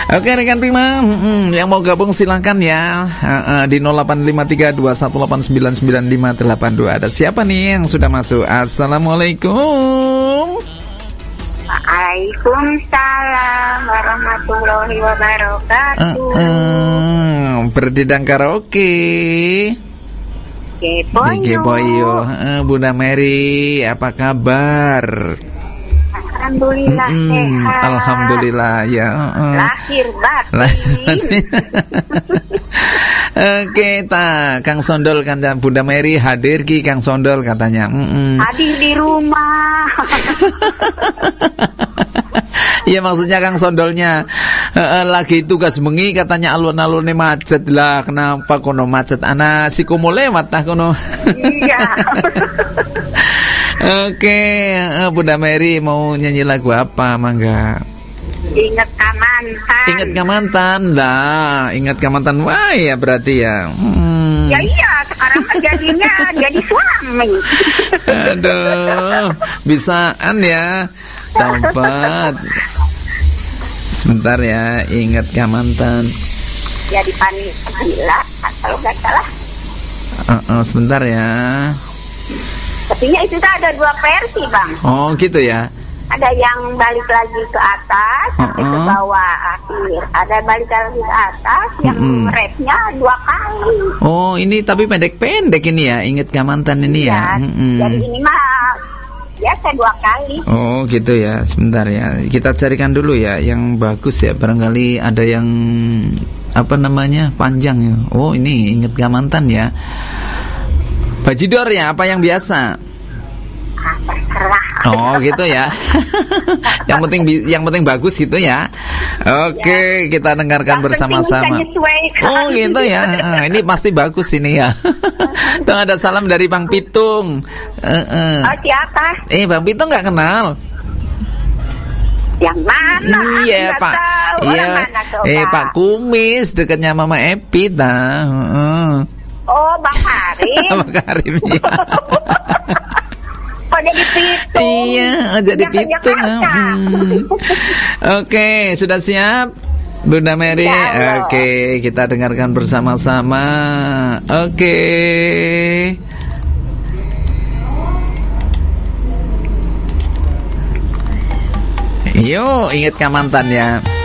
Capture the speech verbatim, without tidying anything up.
Oke rekan Prima, hmm, yang mau gabung silakan ya, uh, uh, di nol delapan lima tiga dua satu delapan sembilan sembilan lima delapan dua. Ada siapa nih yang sudah masuk? Assalamualaikum. Waalaikumsalam warahmatullahi wabarakatuh. Uh, uh, berdidang karaoke. Kepoyo. Kepoyo. Uh, Bunda Mary, apa kabar? Alhamdulillah mm, sehat. Alhamdulillah ya. Uh, Lahir batin. Oke, tak Kang Sondol kan Bunda Mary hadir ki Kang Sondol katanya. Mm-mm. Hadir di rumah. Iya maksudnya Kang Sondolnya uh, lagi tugas bengi katanya alun-alune macet lah. Kenapa kono macet? Ana si komo lewat tah kono. Iya. Oke, uh, Bunda Mary mau nyanyi lagu apa, mangga? Ingat ka mantan. Ingat ka mantan lah, ingat ka mantan. Wah ya berarti ya. Hmm. Ya iya, sekarang jadinya jadi suami. Aduh, bisaan ya. Tempat. Sebentar ya, ingat ka mantan. Jadi panik gila atau enggak salah. Uh, uh, sebentar ya. Sepertinya itu tuh ada dua versi, Bang. Oh, gitu ya. Ada yang balik lagi ke atas sampai uh-uh. ke bawah akhir. Ada balik lagi ke atas yang uh-uh. rapnya dua kali. Oh, ini tapi pendek-pendek ini ya. Ingat ka mantan ini ya. ya uh-uh. Jadi ini mah biasa dua kali. Oh, gitu ya. Sebentar ya. Kita carikan dulu ya yang bagus ya. Barangkali ada yang apa namanya? Panjang ya. Oh, ini ingat ka mantan ya. Bajidor ya, apa yang biasa? Ah, terserah. Oh gitu ya. Yang penting yang penting bagus gitu ya. Oke, ya. Kita dengarkan yang bersama-sama. Oh gitu ya. Ah, ini pasti bagus ini ya. Tuh ada salam dari Bang Pitung. Uh, uh. Oh siapa? Eh Bang Pitung nggak kenal. Yang mana? Iya Pak. Iya. Eh Pak Kumis dekatnya Mama Epi dah. Uh, uh. Oh Bang Karim. Bang Karim ya. Oh jadi Pitung. Iya, jadi Pitung. Hmm. Oke, sudah siap Bunda Mary? Ya, oke, kita dengarkan bersama-sama. Oke. Yuk, ingat ka mantan ya.